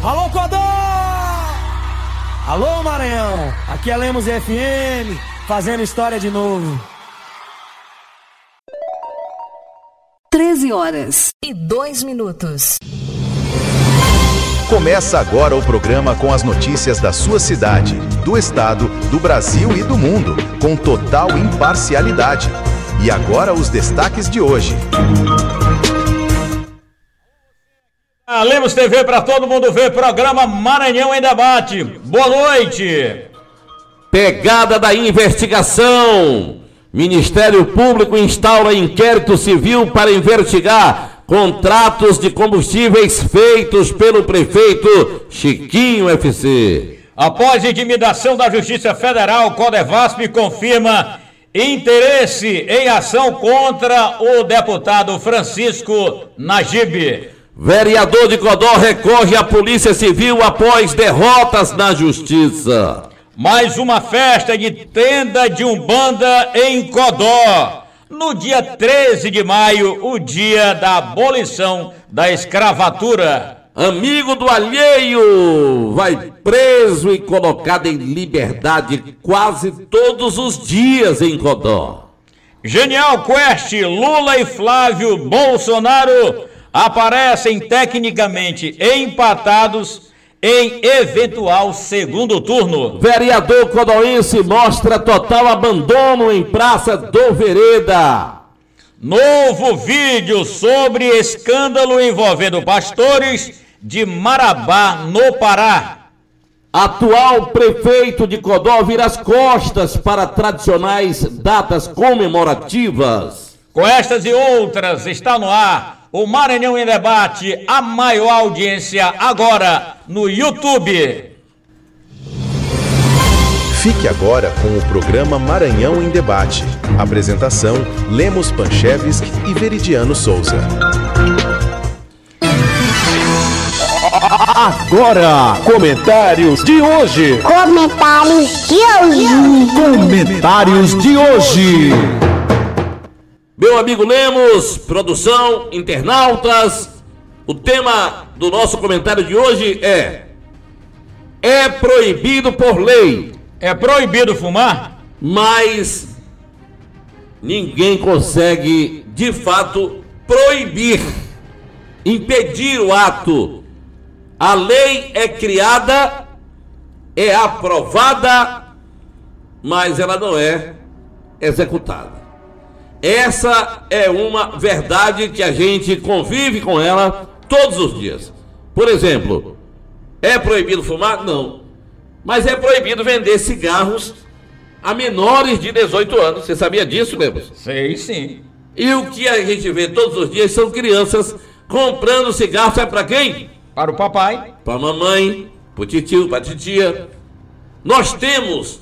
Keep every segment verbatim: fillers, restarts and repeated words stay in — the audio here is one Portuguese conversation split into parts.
Alô, Codó! Alô, Maranhão! Aqui é Lemos F M, fazendo história de novo. treze horas e dois minutos. Começa agora o programa com as notícias da sua cidade, do estado, do Brasil e do mundo, com total imparcialidade. E agora os destaques de hoje. A Lemos T V para todo mundo ver, programa Maranhão em Debate. Boa noite. Pegada da investigação. Ministério Público instaura inquérito civil para investigar contratos de combustíveis feitos pelo prefeito Chiquinho F C. Após intimidação da Justiça Federal, Codevasp confirma interesse em ação contra o deputado Francisco Najib. Vereador de Codó recorre à Polícia Civil após derrotas na Justiça. Mais uma festa de tenda de Umbanda em Codó. No dia treze de maio, o dia da abolição da escravatura. Amigo do alheio vai preso e colocado em liberdade quase todos os dias em Codó. Genial Quest, Lula e Flávio Bolsonaro aparecem tecnicamente empatados em eventual segundo turno. Vereador codoense mostra total abandono em Praça do Vereda. Novo vídeo sobre escândalo envolvendo pastores de Marabá, no Pará. Atual prefeito de Codó vira as costas para tradicionais datas comemorativas. Com estas e outras, está no ar o Maranhão em Debate, a maior audiência agora no YouTube. Fique agora com o programa Maranhão em Debate. Apresentação: Lemos Panchevski e Veridiano Souza. Agora, comentários de hoje. Comentários de hoje. Comentários de hoje. Meu amigo Lemos, produção, internautas, o tema do nosso comentário de hoje é: é proibido por lei. É proibido fumar? Mas ninguém consegue, de fato, proibir, impedir o ato. A lei é criada, é aprovada, mas ela não é executada. Essa é uma verdade que a gente convive com ela todos os dias. Por exemplo, é proibido fumar? Não. Mas é proibido vender cigarros a menores de dezoito anos. Você sabia disso, Lemos? Sei, sim. E o que a gente vê todos os dias são crianças comprando cigarro, sabe para quem? Para o papai. Para a mamãe, para o titio, para a titia. Nós temos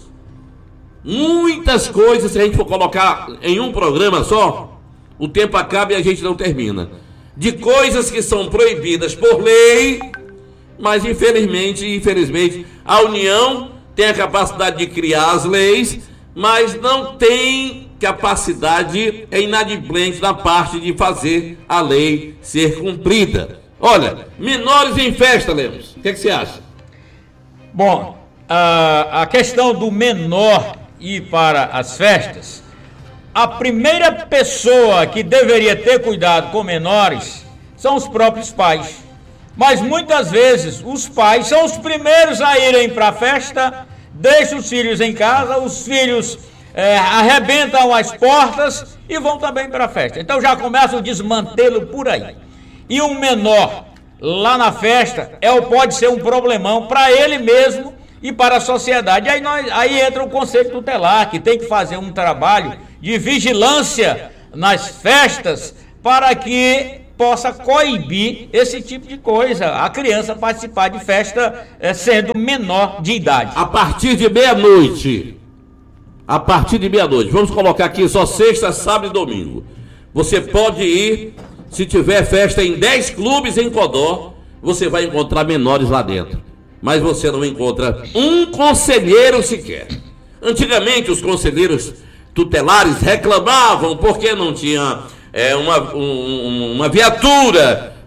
muitas coisas, se a gente for colocar em um programa só, o tempo acaba e a gente não termina. De coisas que são proibidas por lei, mas infelizmente, infelizmente, a União tem a capacidade de criar as leis, mas não tem capacidade, é inadimplente na parte de fazer a lei ser cumprida. Olha, menores em festa, Lemos, o que, é que você acha? Bom, a, a questão do menor ir para as festas, a primeira pessoa que deveria ter cuidado com menores são os próprios pais. Mas muitas vezes os pais são os primeiros a irem para a festa, deixam os filhos em casa, os filhos é, arrebentam as portas e vão também para a festa. Então já começa o desmantelo por aí. E um menor lá na festa é, pode ser um problemão para ele mesmo e para a sociedade. Aí, nós, aí entra o Conselho Tutelar, que tem que fazer um trabalho de vigilância nas festas para que possa coibir esse tipo de coisa, a criança participar de festa é, sendo menor de idade. A partir de meia-noite, a partir de meia-noite, vamos colocar aqui só sexta, sábado e domingo. Você pode ir, se tiver festa em dez clubes em Codó, você vai encontrar menores lá dentro. Mas você não encontra um conselheiro sequer. Antigamente os conselheiros tutelares reclamavam porque não tinha é, uma, um, uma viatura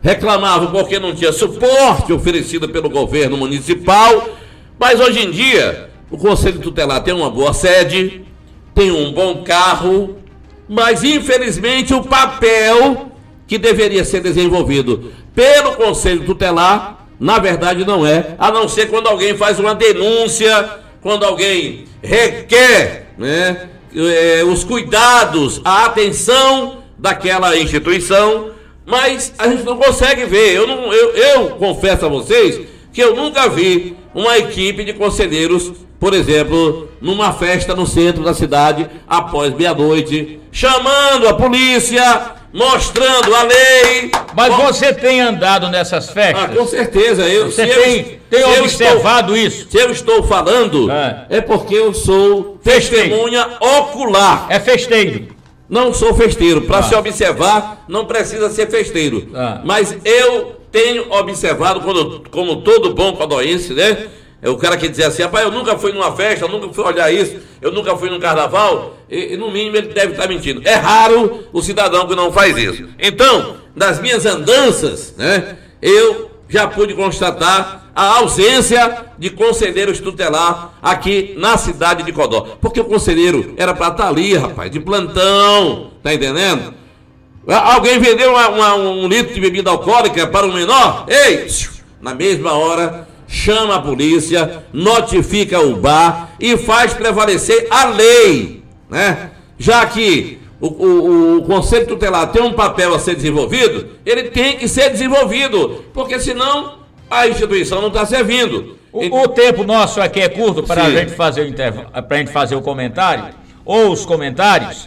reclamavam porque não tinha suporte oferecido pelo governo municipal, mas hoje em dia o Conselho Tutelar tem uma boa sede, tem um bom carro, mas infelizmente o papel que deveria ser desenvolvido pelo Conselho Tutelar, na verdade não é, a não ser quando alguém faz uma denúncia, quando alguém requer, né, eh, os cuidados, a atenção daquela instituição, mas a gente não consegue ver. Eu, não, eu, eu confesso a vocês que eu nunca vi uma equipe de conselheiros, por exemplo, numa festa no centro da cidade, após meia-noite, chamando a polícia, mostrando a lei. Mas você tem andado nessas festas? Ah, com certeza. Eu, você se tem, eu, tem se observado eu estou, isso? Se eu estou falando, é, é porque eu sou Festeiro. testemunha ocular. É festeiro. Não sou festeiro. Para Ah. se observar, não precisa ser festeiro. Ah. Mas eu tenho observado, quando, como todo bom codoense, né? É o cara que diz assim, rapaz, eu nunca fui numa festa, eu nunca fui olhar isso, eu nunca fui num carnaval, e, e no mínimo ele deve estar mentindo. É raro o cidadão que não faz isso. Então, nas minhas andanças, né, eu já pude constatar a ausência de conselheiros tutelar aqui na cidade de Codó. Porque o conselheiro era para estar ali, rapaz, de plantão, tá entendendo? Alguém vendeu uma, uma, um litro de bebida alcoólica para o menor? Ei, na mesma hora, chama a polícia, notifica o bar e faz prevalecer a lei, né? Já que o, o, o Conselho Tutelar tem um papel a ser desenvolvido, ele tem que ser desenvolvido, porque senão a instituição não está servindo. O, o tempo nosso aqui é curto para a Sim. gente fazer o intervalo, para a gente fazer o comentário, ou os comentários.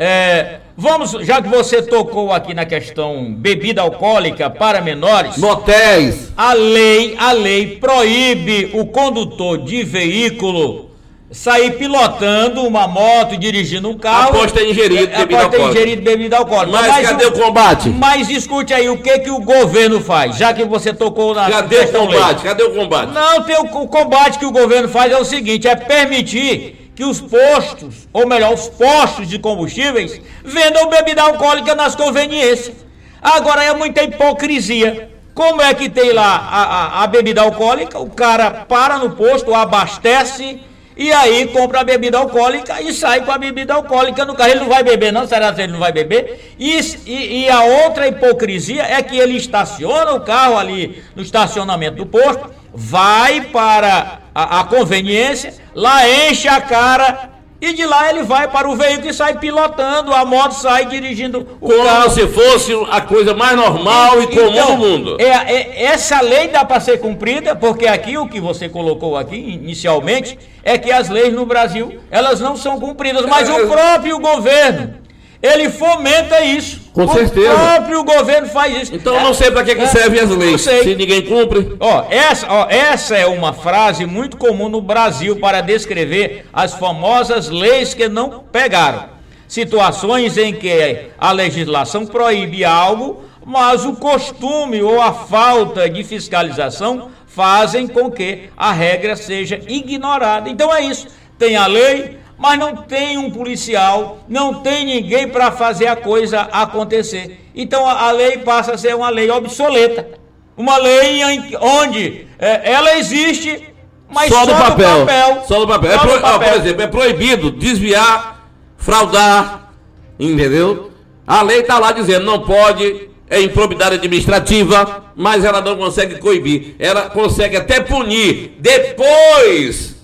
É, vamos, já que você tocou aqui na questão bebida alcoólica para menores, Motéis. a lei, a lei proíbe o condutor de veículo sair pilotando uma moto, dirigindo um carro. Após ter ingerido é, bebida após ter alcoólica. ingerido bebida alcoólica. Mas cadê o combate? Mas escute aí, o que que o governo faz? Já que você tocou na Cadê o questão lei. combate? Cadê o combate? Não, tem o, o combate que o governo faz é o seguinte, é permitir que os postos, ou melhor, os postos de combustíveis, vendam bebida alcoólica nas conveniências. Agora é muita hipocrisia. Como é que tem lá a, a, a bebida alcoólica, o cara para no posto, abastece, e aí compra a bebida alcoólica e sai com a bebida alcoólica no carro. Ele não vai beber não? Será que ele não vai beber? E, e, e a outra hipocrisia é que ele estaciona o carro ali no estacionamento do posto, vai para a, a conveniência, lá enche a cara e de lá ele vai para o veículo e sai pilotando, a moto sai dirigindo o Como carro. se fosse a coisa mais normal e, e comum então, do mundo. É, é, essa lei dá para ser cumprida, porque aqui o que você colocou aqui inicialmente é que as leis no Brasil, elas não são cumpridas, mas o próprio governo, ele fomenta isso. Com o certeza. O próprio governo faz isso. Então eu não sei para que, que servem as leis, sei. se ninguém cumpre. Ó, essa, ó, essa é uma frase muito comum no Brasil para descrever as famosas leis que não pegaram. Situações em que a legislação proíbe algo, mas o costume ou a falta de fiscalização fazem com que a regra seja ignorada. Então é isso, tem a lei, mas não tem um policial, não tem ninguém para fazer a coisa acontecer. Então a, a lei passa a ser uma lei obsoleta, uma lei em, onde é, ela existe, mas só, só no papel. papel. Só no papel. Só É pro, no papel. ó, por exemplo, é proibido desviar, fraudar, entendeu? A lei está lá dizendo, não pode, é improbidade administrativa, mas ela não consegue coibir. Ela consegue até punir depois...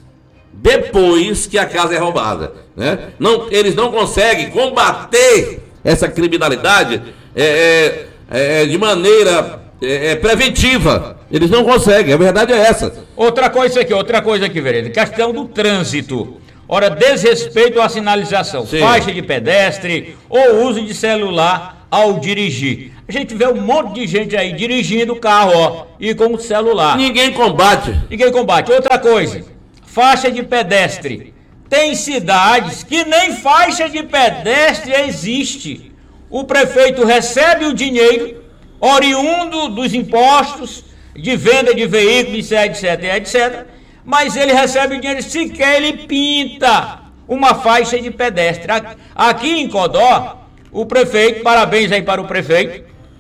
depois que a casa é roubada, né? Não, eles não conseguem combater essa criminalidade é, é, é, de maneira é, é, preventiva. Eles não conseguem, a verdade é essa. Outra coisa aqui, outra coisa aqui, vereador, questão do trânsito. Ora, desrespeito à sinalização, Sim. faixa de pedestre ou uso de celular ao dirigir. A gente vê um monte de gente aí dirigindo o carro, ó, e com o celular. Ninguém combate. Ninguém combate. Outra coisa, faixa de pedestre. Tem cidades que nem faixa de pedestre existe. O prefeito recebe o dinheiro oriundo dos impostos, de venda de veículos, etc, etc, mas ele recebe o dinheiro, sequer ele pinta uma faixa de pedestre. Aqui em Codó, o prefeito, parabéns aí para o prefeito,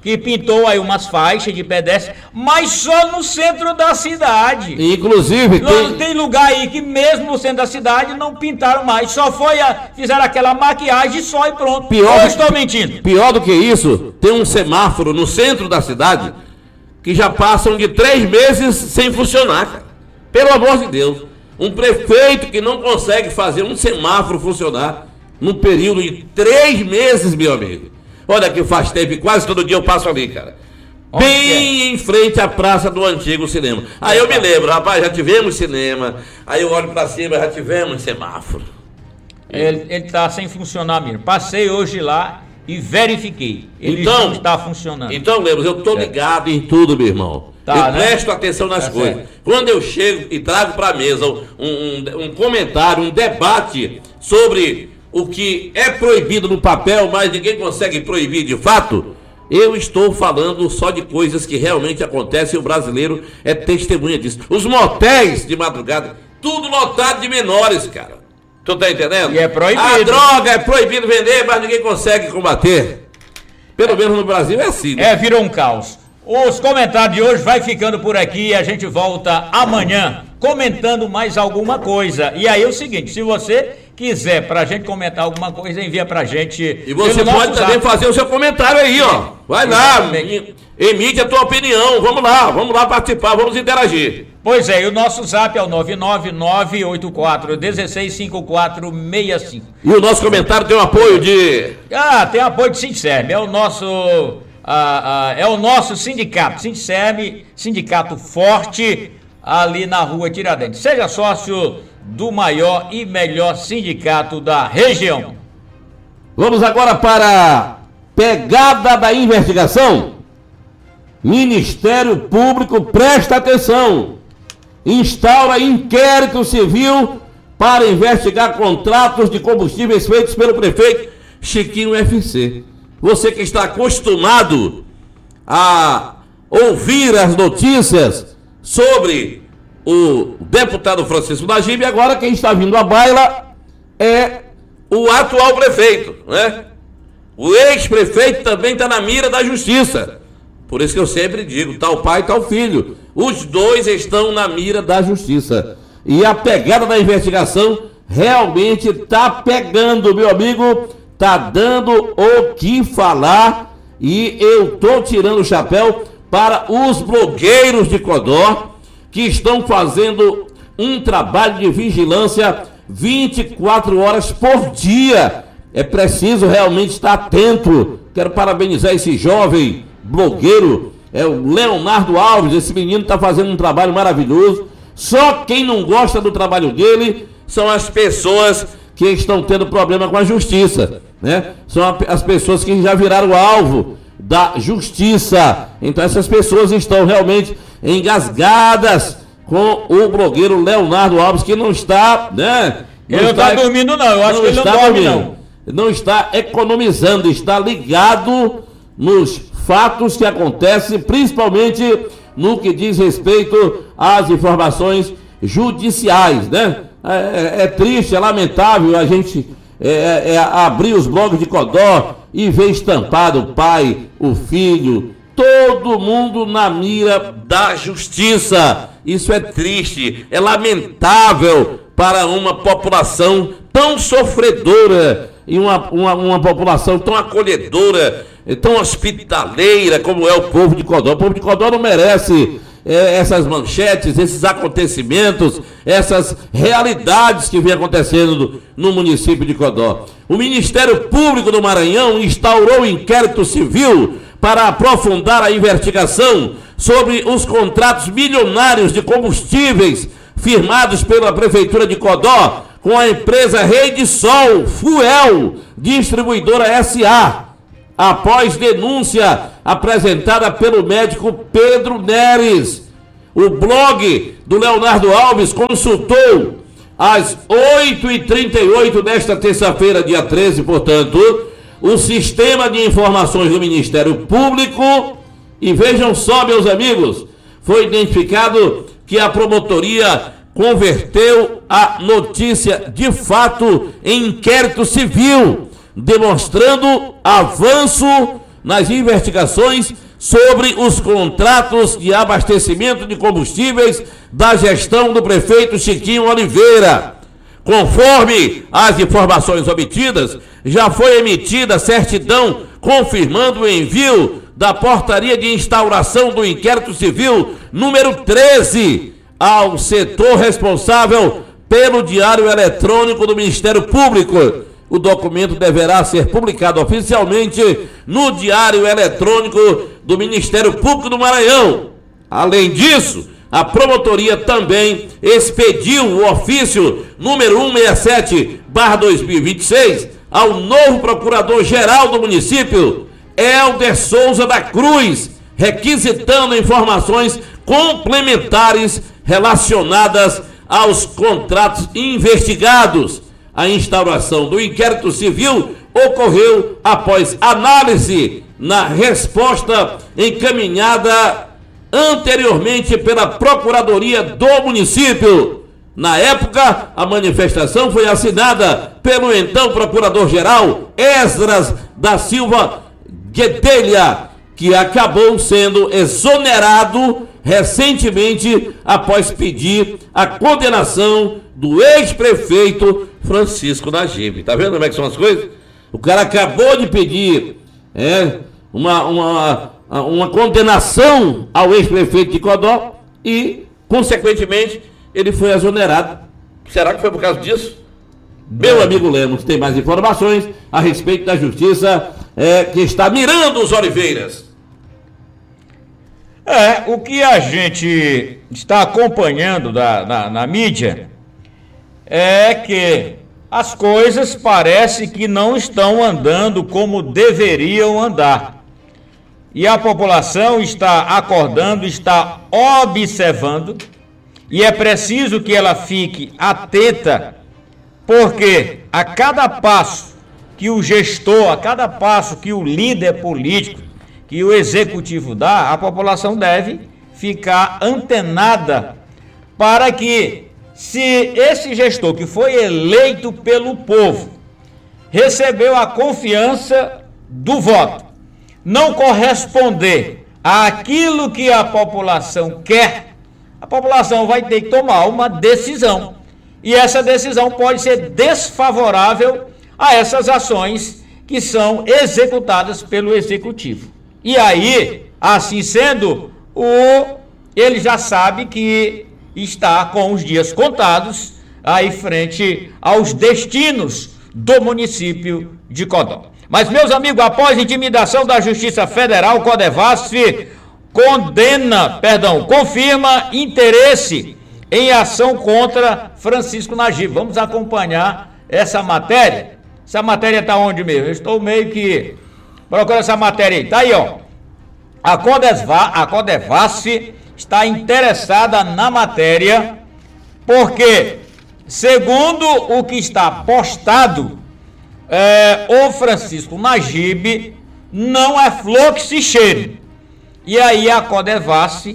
que pintou aí umas faixas de pedestre, mas só no centro da cidade. Inclusive, tem... tem lugar aí que mesmo no centro da cidade não pintaram mais, só foi a... fizeram aquela maquiagem só e pronto. Pior, eu estou mentindo. Pior do que isso, tem um semáforo no centro da cidade que já passam de três meses sem funcionar, cara. Pelo amor de Deus. Um prefeito que não consegue fazer um semáforo funcionar num período de três meses, meu amigo. Olha que faz tempo, quase todo dia eu passo ali, cara. Onde bem é? Em frente à praça do antigo cinema. Aí eu me lembro, rapaz, já tivemos cinema. Aí eu olho pra cima, já tivemos semáforo. Ele, ele tá sem funcionar mesmo. Passei hoje lá e verifiquei. Ele então, não está funcionando. Então, Lemos, eu tô ligado em tudo, meu irmão. Tá, eu né? presto atenção nas tá coisas. Certo. Quando eu chego e trago pra mesa um, um, um comentário, um debate sobre o que é proibido no papel, mas ninguém consegue proibir de fato, eu estou falando só de coisas que realmente acontecem e o brasileiro é testemunha disso. Os motéis de madrugada, tudo lotado de menores, cara. Tu tá entendendo? E é proibido. A droga é proibido vender, mas ninguém consegue combater. Pelo é. menos no Brasil é assim, né? É, virou um caos. Os comentários de hoje vai ficando por aqui e a gente volta amanhã comentando mais alguma coisa. E aí é o seguinte, se você quiser pra gente comentar alguma coisa, envia pra gente. E você pode também fazer o seu comentário aí, ó. Vai lá, emite a tua opinião. Vamos lá, vamos lá participar, vamos interagir. Pois é, e o nosso zap é o nove nove nove oito quatro um seis cinco quatro seis cinco. E o nosso comentário tem o apoio de... Ah, tem apoio de Sindicerme, é o nosso... Ah, ah, é o nosso sindicato, Sindicerme, sindicato forte ali na rua Tiradentes. Seja sócio do maior e melhor sindicato da região. Vamos agora para a pegada da investigação. Ministério Público, presta atenção. Instaura inquérito civil para investigar contratos de combustíveis feitos pelo prefeito Chiquinho F C. Você que está acostumado a ouvir as notícias sobre o deputado Francisco Najib, agora quem está vindo à baila é o atual prefeito, né? O ex-prefeito também está na mira da justiça. Por isso que eu sempre digo, tal pai, tal filho. Os dois estão na mira da justiça. E a pegada da investigação realmente está pegando, meu amigo, está dando o que falar. E eu estou tirando o chapéu para os blogueiros de Codó, que estão fazendo um trabalho de vigilância vinte e quatro horas por dia. É preciso realmente estar atento. Quero parabenizar esse jovem blogueiro, é o Leonardo Alves. Esse menino está fazendo um trabalho maravilhoso. Só quem não gosta do trabalho dele são as pessoas que estão tendo problema com a justiça, né? São as pessoas que já viraram alvo da justiça. Então essas pessoas estão realmente engasgadas com o blogueiro Leonardo Alves, que não está, né? Não ele está, não está dormindo não, eu acho que ele não dorme não. Não está economizando, está ligado nos fatos que acontecem, principalmente no que diz respeito às informações judiciais, né? É, é triste, é lamentável a gente é, é, abrir os blogs de Codó e ver estampado o pai, o filho, todo mundo na mira da justiça. Isso é triste, é lamentável para uma população tão sofredora e uma, uma, uma população tão acolhedora, tão hospitaleira como é o povo de Codó. O povo de Codó não merece é, essas manchetes, esses acontecimentos, essas realidades que vem acontecendo no, no município de Codó. O Ministério Público do Maranhão instaurou um inquérito civil para aprofundar a investigação sobre os contratos milionários de combustíveis firmados pela Prefeitura de Codó com a empresa Rede Sol Fuel Distribuidora S A, após denúncia apresentada pelo médico Pedro Neres. O blog do Leonardo Alves consultou às oito e trinta e oito desta terça-feira, dia treze, portanto, o sistema de informações do Ministério Público e vejam só, meus amigos, foi identificado que a promotoria converteu a notícia de fato em inquérito civil, demonstrando avanço nas investigações sobre os contratos de abastecimento de combustíveis da gestão do prefeito Chiquinho Oliveira. Conforme as informações obtidas, já foi emitida certidão confirmando o envio da portaria de instauração do inquérito civil número treze ao setor responsável pelo Diário Eletrônico do Ministério Público. O documento deverá ser publicado oficialmente no Diário Eletrônico do Ministério Público do Maranhão. Além disso, a promotoria também expediu o ofício número cento e sessenta e sete barra dois mil e vinte e seis ao novo procurador-geral do município, Helder Souza da Cruz, requisitando informações complementares relacionadas aos contratos investigados. A instauração do inquérito civil ocorreu após análise na resposta encaminhada anteriormente pela Procuradoria do município. Na época, a manifestação foi assinada pelo então Procurador-Geral Esdras da Silva Guedelha, que acabou sendo exonerado recentemente após pedir a condenação do ex-prefeito Francisco Najib. Tá vendo como é que são as coisas? O cara acabou de pedir é, uma, uma, uma condenação ao ex-prefeito de Codó e, consequentemente, ele foi exonerado. Será que foi por causa disso? Meu amigo Lemos tem mais informações a respeito da justiça é, que está mirando os Oliveiras. É, o que a gente está acompanhando da, na, na mídia é que as coisas parece que não estão andando como deveriam andar. E a população está acordando, está observando, e é preciso que ela fique atenta, porque a cada passo que o gestor, a cada passo que o líder político, que o executivo dá, a população deve ficar antenada para que, se esse gestor que foi eleito pelo povo, recebeu a confiança do voto, não corresponder àquilo que a população quer, a população vai ter que tomar uma decisão. E essa decisão pode ser desfavorável a essas ações que são executadas pelo executivo. E aí, assim sendo, o, ele já sabe que está com os dias contados aí frente aos destinos do município de Codó. Mas, meus amigos, após intimidação da Justiça Federal, Codevasf condena, perdão, confirma interesse em ação contra Francisco Najib. Vamos acompanhar essa matéria. Essa matéria está onde mesmo? Eu estou meio que procurando essa matéria aí. Está aí, ó. A Codevasf, a Codevasf está interessada na matéria porque, segundo o que está postado, é, o Francisco Najib não é flor que se cheire. E aí a Codevasf,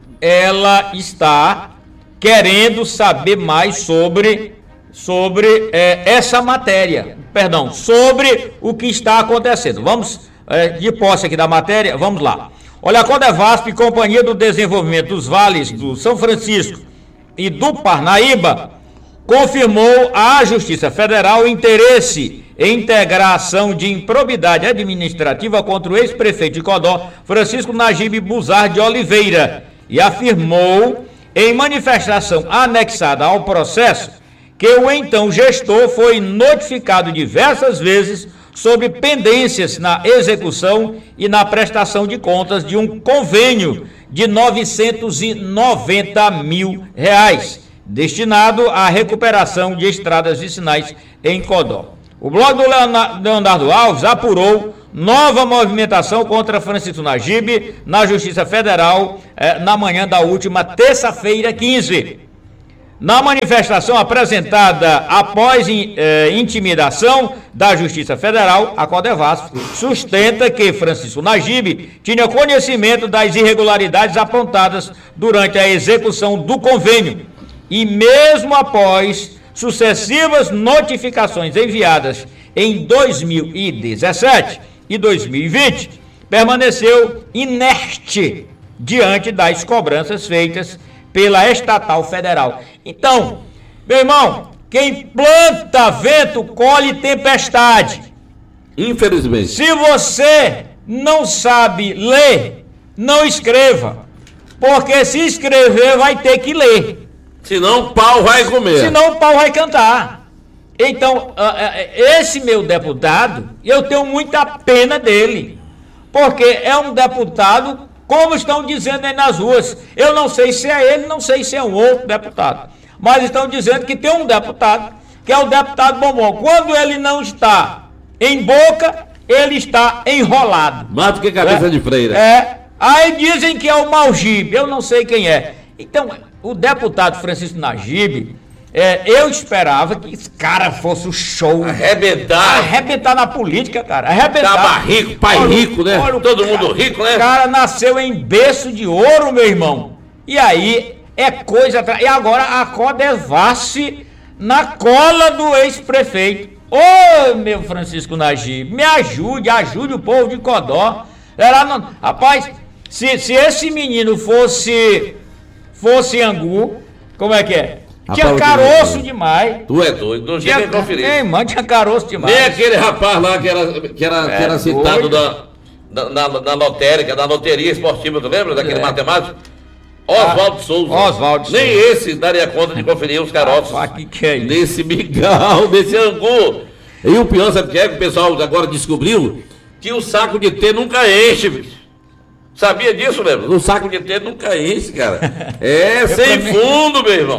ela está querendo saber mais sobre, sobre é, essa matéria, perdão, sobre o que está acontecendo. Vamos, é, de posse aqui da matéria, vamos lá. Olha, a Codevasf, Companhia do Desenvolvimento dos Vales do São Francisco e do Parnaíba, confirmou à Justiça Federal o interesse em integrar a ação de improbidade administrativa contra o ex-prefeito de Codó, Francisco Najib Buzar de Oliveira, e afirmou, em manifestação anexada ao processo, que o então gestor foi notificado diversas vezes sobre pendências na execução e na prestação de contas de um convênio de novecentos e noventa mil reais, destinado à recuperação de estradas vicinais em Codó. O blog do Leonardo Alves apurou nova movimentação contra Francisco Najib na Justiça Federal eh, na manhã da última terça-feira, quinze. Na manifestação apresentada após eh, intimidação da Justiça Federal, a Codevasf sustenta que Francisco Najib tinha conhecimento das irregularidades apontadas durante a execução do convênio e, mesmo após sucessivas notificações enviadas em dois mil e dezessete e dois mil e vinte, permaneceu inerte diante das cobranças feitas pela estatal federal. Então, meu irmão, quem planta vento colhe tempestade. Infelizmente. Se você não sabe ler, não escreva, porque se escrever vai ter que ler. Senão o pau vai comer. Senão o pau vai cantar. Então, esse meu deputado, eu tenho muita pena dele, porque é um deputado, como estão dizendo aí nas ruas, eu não sei se é ele, não sei se é um outro deputado, mas estão dizendo que tem um deputado, que é o deputado Bombom. Quando ele não está em boca, ele está enrolado. Mato que cabeça é, de freira. É. Aí dizem que é o Malgibe, eu não sei quem é. Então, o deputado Francisco Nagibe, é, eu esperava que esse cara fosse o show. Arrebentar. Arrebentar na política, cara. Arrebentar. Tava rico, pai olha, rico, né? Olha, todo cara, mundo rico, né? O cara nasceu em berço de ouro, meu irmão. E aí, é coisa... E agora a Codevasse na cola do ex-prefeito. Ô, meu Francisco Nagibe, me ajude, ajude o povo de Codó. Era não... Rapaz, se, se esse menino fosse... Fosse angu, como é que é? Tinha caroço demais. Tu é doido, não tinha nem conferir. Ei, mano, tinha caroço demais. Nem aquele rapaz lá que era, que era, é, que era citado na, na, na, na lotérica, na loteria esportiva, tu lembra daquele é. matemático? Oswaldo ah, Souza. Oswaldo Nem Souza. Esse daria conta de conferir os caroços. Ah, que que é isso? Desse migal, desse angu. E o pior, sabe o que é? Que o pessoal agora descobriu que o saco de T nunca enche, bicho. Sabia disso, lembra? O saco de T nunca enche, cara. É sem fundo, meu irmão.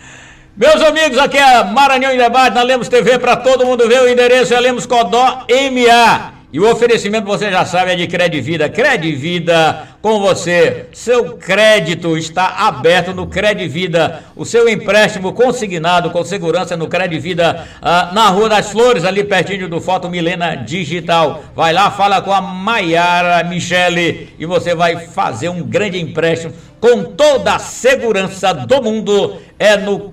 Meus amigos, aqui é Maranhão em Debate, na Lemos T V, para todo mundo ver. O endereço é Lemos Codó M A. E o oferecimento, você já sabe, é de Credivida. Credivida com você. Seu crédito está aberto no Credivida. O seu empréstimo consignado com segurança no Credivida, ah, na Rua das Flores, ali pertinho do Foto Milena Digital. Vai lá, fala com a Maiara Michele e você vai fazer um grande empréstimo com toda a segurança do mundo. É no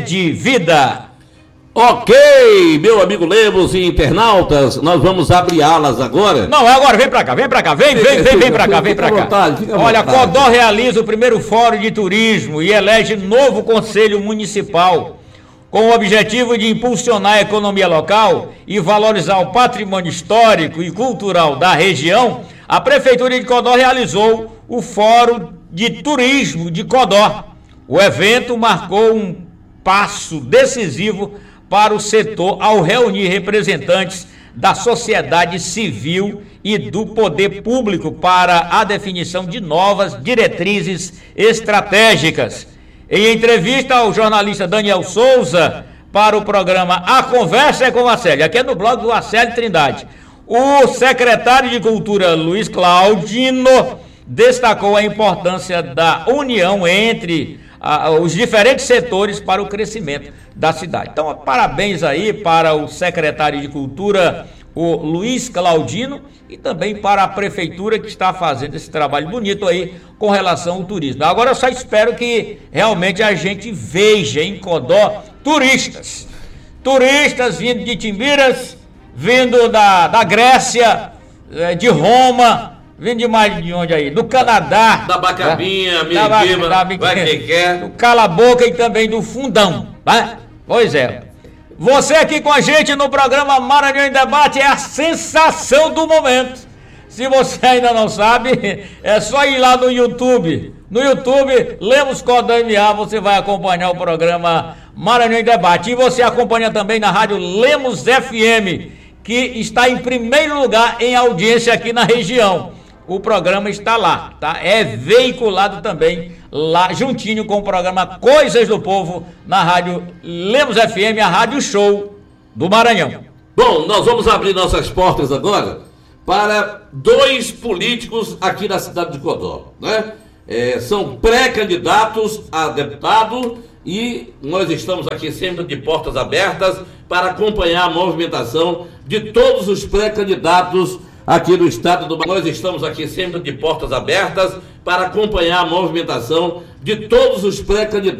Credivida. Ok, meu amigo Lemos e internautas, nós vamos abrir alas agora. Não, agora vem pra cá, vem pra cá, vem, vem, vem, vem pra cá, vem pra cá. Olha, Codó realiza o primeiro Fórum de Turismo e elege novo Conselho Municipal. Com o objetivo de impulsionar a economia local e valorizar o patrimônio histórico e cultural da região, a Prefeitura de Codó realizou o Fórum de Turismo de Codó. O evento marcou um passo decisivo para o setor ao reunir representantes da sociedade civil e do poder público para a definição de novas diretrizes estratégicas. Em entrevista ao jornalista Daniel Souza para o programa A Conversa é com a Célia, aqui é no blog do Acélio Trindade, o secretário de Cultura Luiz Claudino destacou a importância da união entre a, os diferentes setores para o crescimento da cidade. Então, parabéns aí para o secretário de Cultura, o Luiz Claudino, e também para a prefeitura que está fazendo esse trabalho bonito aí com relação ao turismo. Agora eu só espero que realmente a gente veja em Codó turistas, turistas vindo de Timbiras, vindo da, da Grécia, de Roma, vindo de mais de onde aí? Do Canadá. Da Bacabinha, da, Miribiba, da, da, vai quem quer. Do Cala Boca e também do Fundão, né? Pois é. Você aqui com a gente no programa Maranhão em Debate é a sensação do momento. Se você ainda não sabe, é só ir lá no YouTube. No YouTube, Lemos Codó M A, você vai acompanhar o programa Maranhão em Debate. E você acompanha também na rádio Lemos F M, que está em primeiro lugar em audiência aqui na região. O programa está lá, tá? É veiculado também lá, juntinho com o programa Coisas do Povo, na rádio Lemos F M, a rádio show do Maranhão. Bom, nós vamos abrir nossas portas agora para dois políticos aqui na cidade de Codó, né? É, são pré-candidatos a deputado e nós estamos aqui sempre de portas abertas para acompanhar a movimentação de todos os pré-candidatos aqui no estado do Maranhão. Nós estamos aqui sempre de portas abertas para acompanhar a movimentação de todos os pré-candidatos.